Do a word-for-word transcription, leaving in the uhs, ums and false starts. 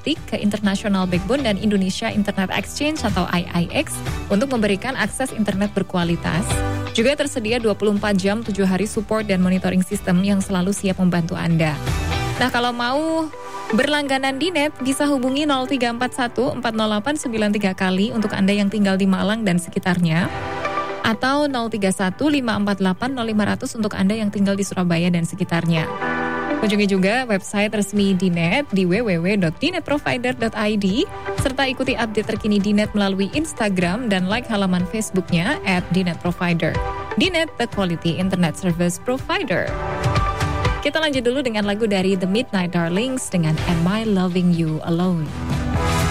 Domestik ke International Backbone dan Indonesia Internet Exchange atau I I X untuk memberikan akses internet berkualitas. Juga tersedia dua puluh empat jam tujuh hari support dan monitoring sistem yang selalu siap membantu Anda. Nah, kalau mau berlangganan di net, bisa hubungi nol tiga empat satu empat nol delapan sembilan tiga kali untuk Anda yang tinggal di Malang dan sekitarnya, atau nol tiga satu lima empat delapan nol lima nol nol untuk Anda yang tinggal di Surabaya dan sekitarnya. Kunjungi juga website resmi D Net di w w w dot d net provider dot i d, serta ikuti update terkini D Net melalui Instagram dan like halaman Facebooknya at D Net Provider. D Net, the quality internet service provider. Kita lanjut dulu dengan lagu dari The Midnight Darlings dengan Am I Loving You Alone.